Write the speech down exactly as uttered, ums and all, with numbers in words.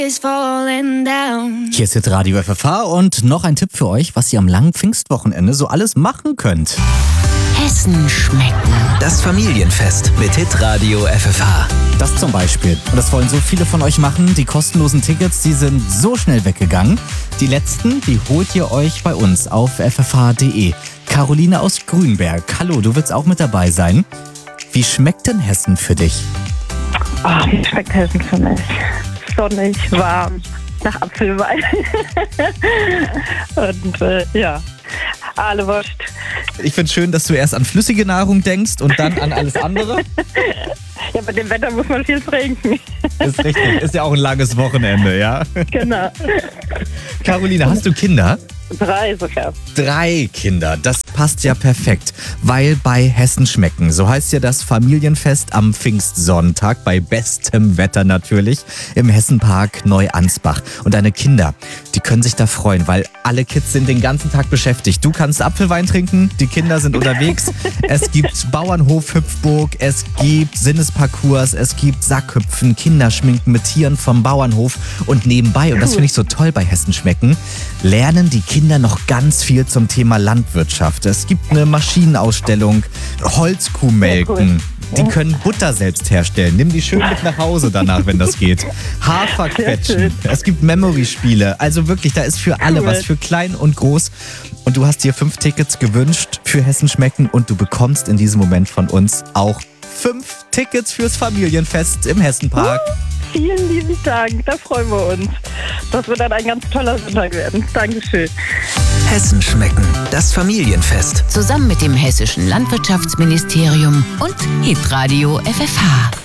is falling down. Hier ist jetzt Radio F F H und noch ein Tipp für euch, was ihr am langen Pfingstwochenende so alles machen könnt. Hessen schmecken. Das Familienfest mit Hitradio F F H. Das zum Beispiel. Und das wollen so viele von euch machen. Die kostenlosen Tickets, die sind so schnell weggegangen. Die letzten, die holt ihr euch bei uns auf f f h punkt d e. Caroline aus Grünberg. Hallo, du willst auch mit dabei sein. Wie schmeckt denn Hessen für dich? Ach, wie schmeckt Hessen für mich? Sonnig, warm, nach Apfelwein. Und äh, ja, Ahlewurst. Ich finde es schön, dass du erst an flüssige Nahrung denkst und dann an alles andere. Ja, bei dem Wetter muss man viel trinken. Ist richtig. Ist ja auch ein langes Wochenende, ja? Genau. Caroline, hast du Kinder? Drei sogar. Drei Kinder, das passt ja perfekt, weil bei Hessen schmecken, so heißt ja das Familienfest am Pfingstsonntag, bei bestem Wetter natürlich, im Hessenpark Neuansbach. Und deine Kinder, die können sich da freuen, weil alle Kids sind den ganzen Tag beschäftigt. Du kannst Apfelwein trinken, die Kinder sind unterwegs, es gibt Bauernhof Hüpfburg, es gibt Sinnesparcours, es gibt Sackhüpfen, Kinderschminken mit Tieren vom Bauernhof und nebenbei, und das finde ich so toll bei Hessen schmecken, lernen die Kinder Kinder noch ganz viel zum Thema Landwirtschaft. Es gibt eine Maschinenausstellung, Holzkuh melken. Die können Butter selbst herstellen. Nimm die schön mit nach Hause danach, wenn das geht. Hafer quetschen. Es gibt Memory-Spiele. Also wirklich, da ist für alle was, für klein und groß. Und du hast dir fünf Tickets gewünscht für Hessen schmecken und du bekommst in diesem Moment von uns auch fünf Tickets fürs Familienfest im Hessenpark. Vielen lieben Dank, da freuen wir uns. Das wird dann ein ganz toller Sonntag werden. Dankeschön. Hessen schmecken. Das Familienfest. Zusammen mit dem Hessischen Landwirtschaftsministerium und Hitradio F F H.